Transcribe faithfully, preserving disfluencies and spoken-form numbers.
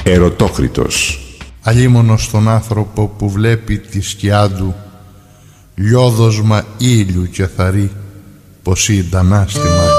Ερωτόκριτος. Αλίμονος στον άνθρωπο που βλέπει τη σκιά του λιόδοσμα ήλιου και θαρεί πως ήταν άστημα